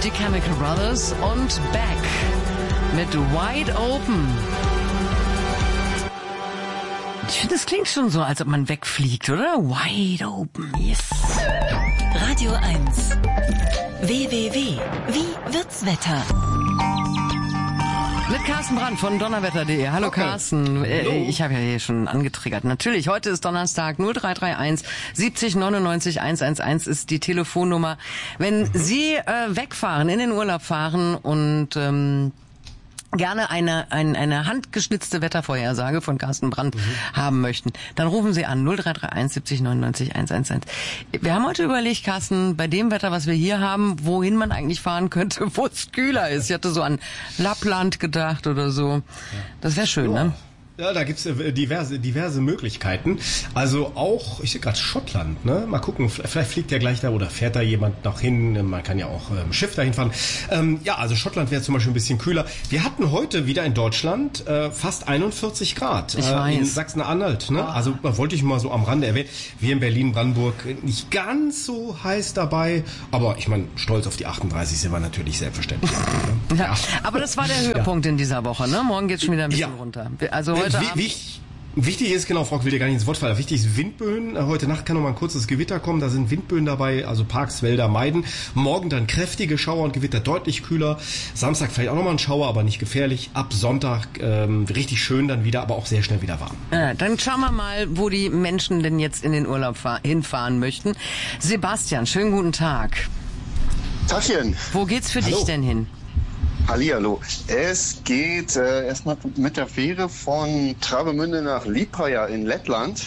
die Chemical Brothers und Beck mit Wide Open. Ich finde, das klingt schon so, als ob man wegfliegt, oder? Wide Open, yes. Radio 1. WWW. Wie wird's Wetter? Mit Carsten Brandt von donnerwetter.de. Hallo okay. Carsten. Hallo. Ich habe ja hier schon angetriggert. Natürlich, heute ist Donnerstag, 0331 70 99 111 ist die Telefonnummer. Wenn Sie wegfahren, in den Urlaub fahren und gerne eine handgeschnitzte Wettervorhersage von Carsten Brandt haben möchten, dann rufen Sie an 0331 70 99 111. Wir haben heute überlegt, Carsten, bei dem Wetter, was wir hier haben, wohin man eigentlich fahren könnte, wo es kühler ist. Ich hatte so an Lappland gedacht oder so. Das wäre schön, ne? Ja, da gibt's diverse Möglichkeiten. Also auch, ich sehe gerade Schottland, ne? Mal gucken, vielleicht fliegt ja gleich da oder fährt da jemand noch hin. Man kann ja auch Schiff dahin fahren. Ja, also Schottland wäre zum Beispiel ein bisschen kühler. Wir hatten heute wieder in Deutschland fast 41 Grad. Ich weiß. In Sachsen-Anhalt, ne? Also wollte ich mal so am Rande erwähnen. Wir in Berlin-Brandenburg nicht ganz so heiß dabei, aber ich meine, stolz auf die 38 sind wir natürlich selbstverständlich. Ne? Ja, aber das war der Höhepunkt in dieser Woche, ne? Morgen geht's schon wieder ein bisschen runter. Also Wichtig ist, genau, Frau, ich will dir gar nicht ins Wort fallen, wichtig ist Windböen. Heute Nacht kann noch mal ein kurzes Gewitter kommen, da sind Windböen dabei, also Parks, Wälder meiden. Morgen dann kräftige Schauer und Gewitter, deutlich kühler. Samstag vielleicht auch noch mal ein Schauer, aber nicht gefährlich. Ab Sonntag richtig schön dann wieder, aber auch sehr schnell wieder warm. Ja, dann schauen wir mal, wo die Menschen denn jetzt in den Urlaub hinfahren möchten. Sebastian, schönen guten Tag. Tachchen. Wo geht's für dich denn hin? Hallihallo. Es geht erstmal mit der Fähre von Travemünde nach Liepāja in Lettland.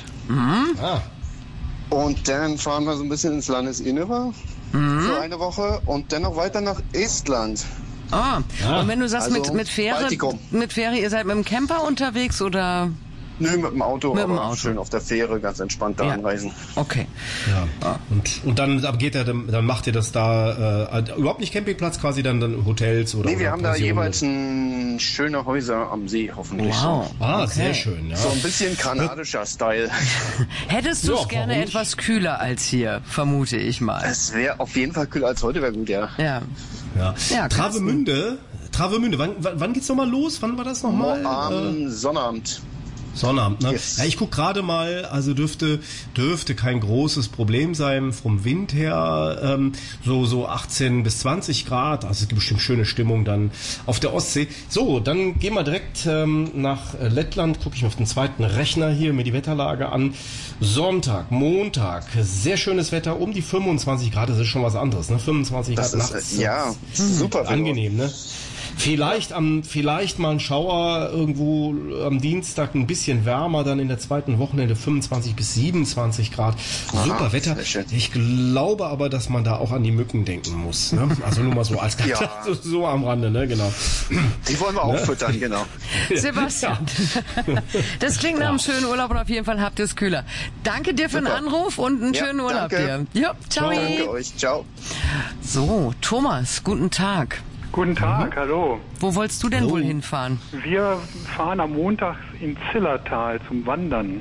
Und dann fahren wir so ein bisschen ins Landesinnere für eine Woche und dann noch weiter nach Estland. Und wenn du sagst, also mit Fähre, ihr seid mit dem Camper unterwegs oder? Nö, mit dem Auto, mit dem aber Auto. Schön auf der Fähre, ganz entspannt da anreisen. Okay. Ja. Und dann macht ihr das da überhaupt nicht Campingplatz, quasi dann Hotels oder? Nee, wir haben da Pensionen. jeweils schöne Häuser am See, hoffentlich. Wow. Okay. Sehr schön, ja. So ein bisschen kanadischer Style. Hättest du es gerne etwas kühler als hier, vermute ich mal. Es wäre auf jeden Fall kühler als heute, wäre gut, ja. Ja, Travemünde, wann geht's nochmal los? Wann war das nochmal? Am Sonnabend. Sonnabend, ne? Yes. Ja, ich guck gerade mal, also dürfte kein großes Problem sein vom Wind her, so 18 bis 20 Grad, also es gibt bestimmt schöne Stimmung dann auf der Ostsee. So, dann gehen wir direkt nach Lettland, gucke ich mir auf den zweiten Rechner hier mir die Wetterlage an. Sonntag, Montag, sehr schönes Wetter, um die 25 Grad, das ist schon was anderes, ne? 25 Grad nachts. Ja, super. Angenehm, ne? Vielleicht mal ein Schauer irgendwo am Dienstag, ein bisschen wärmer, dann in der zweiten Wochenende 25 bis 27 Grad. Super Wetter. Ich glaube aber, dass man da auch an die Mücken denken muss. Ne? Also nur mal so als so am Rande, ne? Genau. Die wollen wir auch füttern, genau. Sebastian, das klingt nach einem schönen Urlaub und auf jeden Fall habt ihr es kühler. Danke dir für den Anruf und einen schönen Urlaub dir. Ja, ciao. Danke euch, ciao. So, Thomas, guten Tag. Guten Tag, hallo. Wo wolltest du denn wohl hinfahren? Wir fahren am Montag ins Zillertal zum Wandern.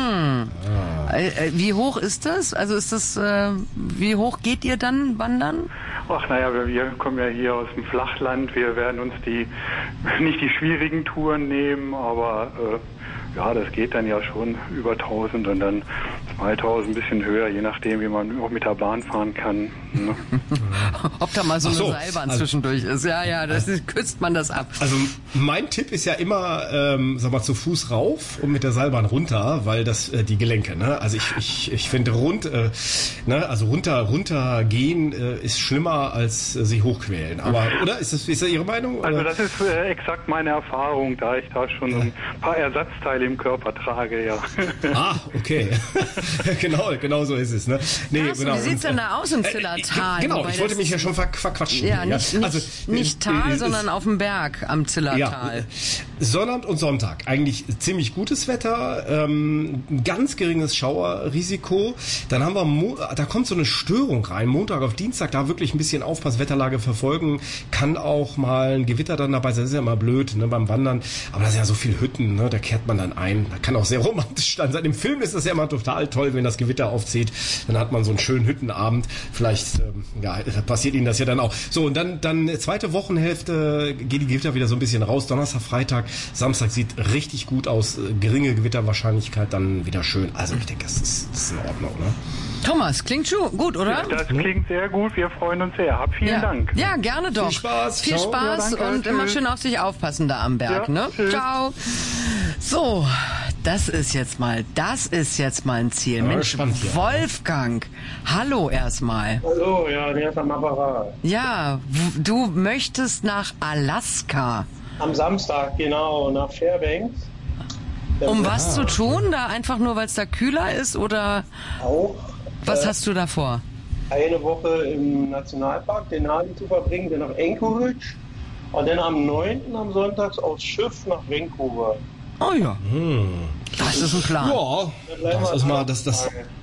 Wie hoch ist das? Also wie hoch geht ihr dann wandern? Ach naja, wir kommen ja hier aus dem Flachland. Wir werden uns nicht die schwierigen Touren nehmen, aber das geht dann ja schon über 1000 und dann 2000, ein bisschen höher, je nachdem, wie man auch mit der Bahn fahren kann. Ne? Ob da mal so eine Seilbahn zwischendurch ist. Ja, küsst man das ab. Also mein Tipp ist ja immer, zu Fuß rauf und mit der Seilbahn runter, weil das die Gelenke, ne? Also ich finde runtergehen ist schlimmer als sich hochquälen. Aber oder ist das Ihre Meinung? Oder? Also das ist exakt meine Erfahrung, da ich da schon ein paar Ersatzteile im Körper trage, ja. Okay. genau so ist es, ne? Nee, genau. Wie sieht's denn da aus im Zillertal? Genau, ich wollte mich ja schon verquatschen. Ja, nicht Tal, sondern auf dem Berg am Zillertal. Ja, Sonnabend und Sonntag, eigentlich ziemlich gutes Wetter, ganz geringes Schauerrisiko. Dann haben wir, da kommt so eine Störung rein, Montag auf Dienstag, da wirklich ein bisschen aufpassen, Wetterlage verfolgen, kann auch mal ein Gewitter dann dabei sein, das ist ja immer blöd, ne, beim Wandern, aber da sind ja so viele Hütten, ne, da kehrt man dann ein, da kann auch sehr romantisch dann sein. Im Film ist das ja immer total toll, wenn das Gewitter aufzieht, dann hat man so einen schönen Hüttenabend, vielleicht vielleicht passiert Ihnen das ja dann auch. So, und dann zweite Wochenhälfte geht die Gewitter wieder so ein bisschen raus. Donnerstag, Freitag, Samstag sieht richtig gut aus. Geringe Gewitterwahrscheinlichkeit, dann wieder schön. Also ich denke, das ist in Ordnung, ne? Thomas, klingt schon gut, oder? Ja, das klingt sehr gut. Wir freuen uns sehr. Vielen Dank. Ja, gerne doch. Viel Spaß. Viel Ciao. Spaß Ja, danke. und immer schön auf sich aufpassen da am Berg, Ja, ne? tschüss. Ciao. So, das ist jetzt mal ein Ziel. Ja, Mensch, spannend hier. Wolfgang, hallo erstmal. Hallo, ja, der ist am Apparat. Ja, du möchtest nach Alaska. Am Samstag, genau, nach Fairbanks. Um was zu tun? Da einfach nur, weil es da kühler ist oder Auch was hast du da vor? eine Woche im Nationalpark Denali zu verbringen, dann nach Anchorage und dann am 9. am Sonntags aufs Schiff nach Vancouver. Oh ja, das ist ein Plan. Ja, das ist mal das.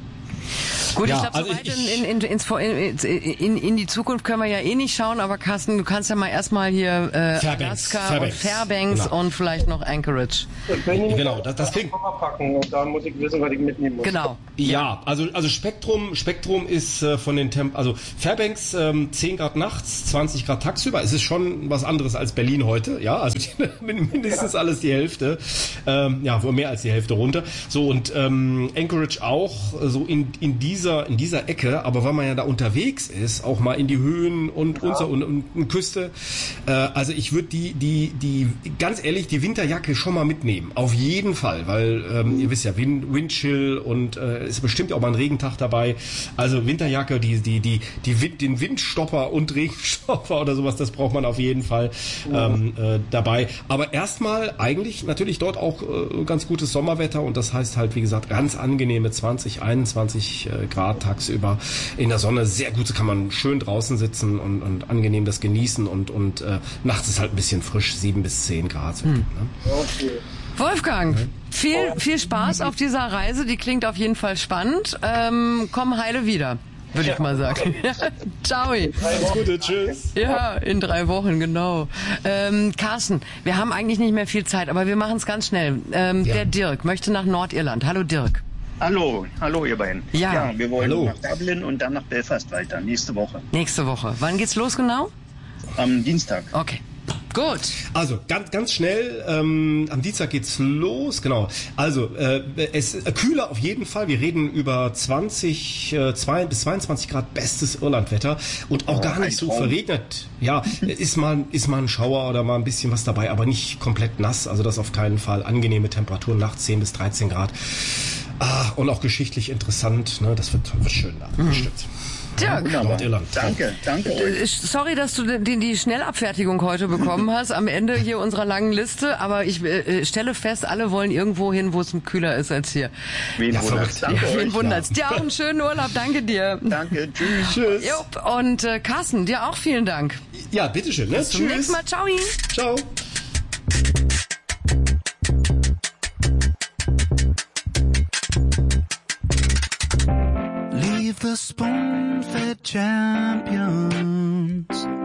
Gut, Ja, ich glaube, so also weit in die Zukunft können wir ja eh nicht schauen, aber Carsten, du kannst ja mal erstmal hier Alaska und Fairbanks genau. und vielleicht noch Anchorage. Genau, das klingt. Packen und da muss ich wissen, was ich mitnehmen muss. Genau. Ja, also Spektrum ist von den also Fairbanks 10 Grad nachts, 20 Grad tagsüber. Es ist schon was anderes als Berlin heute, ja, also mindestens alles die Hälfte, wohl mehr als die Hälfte runter. So und Anchorage auch so in dieser Ecke, aber weil man ja da unterwegs ist, auch mal in die Höhen und Küste. Also ich würde die ganz ehrlich die Winterjacke schon mal mitnehmen, auf jeden Fall, weil ihr wisst ja Windchill und ist bestimmt auch mal ein Regentag dabei. Also Winterjacke, den Windstopper und Regenstopper oder sowas, das braucht man auf jeden Fall dabei. Aber erstmal eigentlich natürlich dort auch ganz gutes Sommerwetter und das heißt halt, wie gesagt, ganz angenehme 20, 21 Grad tagsüber in der Sonne. Sehr gut, kann man schön draußen sitzen und angenehm das genießen und nachts ist halt ein bisschen frisch, 7 bis 10 Grad. Ne? Okay. Wolfgang, viel Spaß auf dieser Reise, die klingt auf jeden Fall spannend. Komm heile wieder, würde ich mal sagen. Ciao. Alles Gute, tschüss. Ja, in 3 Wochen, genau. Carsten, wir haben eigentlich nicht mehr viel Zeit, aber wir machen es ganz schnell. Der Dirk möchte nach Nordirland. Hallo Dirk. Hallo ihr beiden. Ja. Wir wollen Hallo. nach Dublin und dann nach Belfast weiter, nächste Woche. Nächste Woche. Wann geht's los genau? Am Dienstag. Okay. Gut. Also ganz schnell, am Dienstag geht's los, genau. Also es kühler auf jeden Fall. Wir reden über 2 bis 22 Grad bestes Irlandwetter und auch gar nicht so verregnet. Ja, ist mal ein Schauer oder mal ein bisschen was dabei, aber nicht komplett nass. Also das auf keinen Fall. Angenehme Temperaturen nachts 10 bis 13 Grad. Und auch geschichtlich interessant. Ne? Das wird schön da. Bestimmt. Dirk. Nordirland. Danke euch. Sorry, dass du die Schnellabfertigung heute bekommen hast, am Ende hier unserer langen Liste, aber ich stelle fest, alle wollen irgendwo hin, wo es kühler ist als hier. Wen wundert's? Danke Wen euch. wundert's? Dir auch einen schönen Urlaub, danke dir. Danke, tschüss. Tschüss. Jupp. Und Carsten, dir auch vielen Dank. Ja, bitteschön. Ne? Bis zum nächsten Mal. Ciao. Ciao. Leave the spoon-fed champions